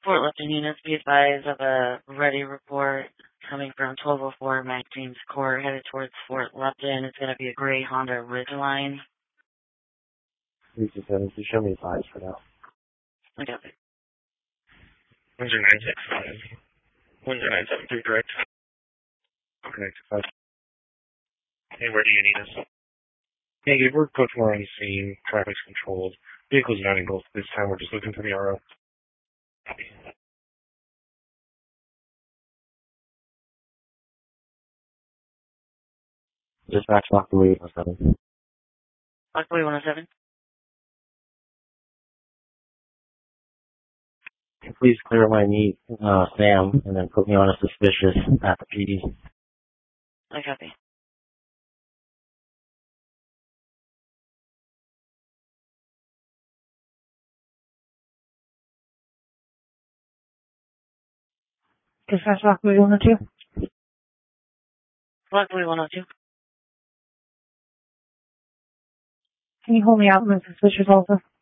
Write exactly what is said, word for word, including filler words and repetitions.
Fort Lupton units, be advised of a ready report coming from twelve oh four Mac James Court headed towards Fort Lupton. It's going to be a gray Honda Ridgeline. three two seven, please show me fives for now. I got it. one zero nine six five. one zero nine seven three, correct? Correct. Five. Hey, where do you need us? Hey, we're coach more on the scene. Traffic's controlled. Vehicle's not engulfed this time. We're just looking for the R O. Copy. Dispatch Lockaway one oh seven. Lockaway one oh seven. Please clear my meet, uh, Sam, and then put me on a suspicious at the P D. I copy. Dispatch Lockaway one oh two. Lockaway one oh two. Can you hold me out in the suspicious also?